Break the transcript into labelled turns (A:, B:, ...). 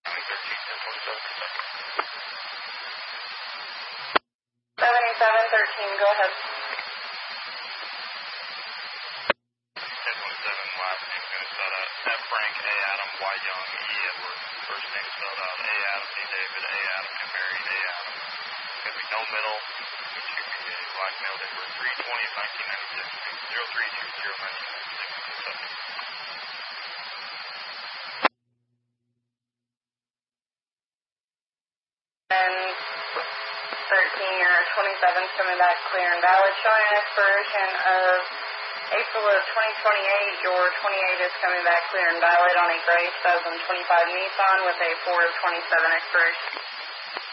A: County 13,
B: 7713, go ahead.
A: 1027, last name's going to start out F. Frank, A. Adam, Y. Young, E. Edward. First name spelled out A. Adam, D. David, A. Adam, and Mary, A. Adam. Going to be no middle. Blackmail Denver 320 of 1996. 0320 1996.
B: And 13 or 27 coming back clear and valid, showing an expiration of April of 2028. Your 28 is coming back clear and valid on a gray 2025 Nissan with a 4 of 27 expiration.